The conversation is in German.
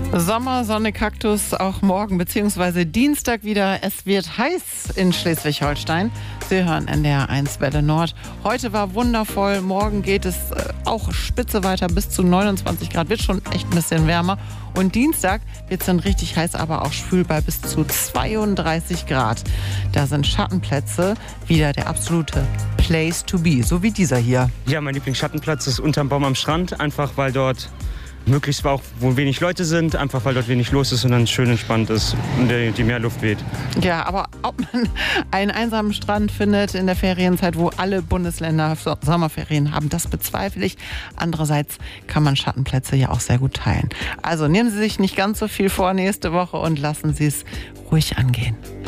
Sommer, Sonne, Kaktus, auch morgen bzw. Dienstag wieder. Es wird heiß in Schleswig-Holstein. Sie hören NDR 1 Welle Nord. Heute war wundervoll. Morgen geht es auch spitze weiter bis zu 29 Grad. Wird schon echt ein bisschen wärmer. Und Dienstag wird es dann richtig heiß, aber auch schwül bei bis zu 32 Grad. Da sind Schattenplätze wieder der absolute Place to be, so wie dieser hier. Ja, mein Lieblingsschattenplatz ist unterm Baum am Strand, einfach weil dort möglichst auch, wo wenig Leute sind, einfach weil dort wenig los ist und dann schön entspannt ist und die Meerluft weht. Ja, aber ob man einen einsamen Strand findet in der Ferienzeit, wo alle Bundesländer Sommerferien haben, das bezweifle ich. Andererseits kann man Schattenplätze ja auch sehr gut teilen. Also nehmen Sie sich nicht ganz so viel vor nächste Woche und lassen Sie es ruhig angehen.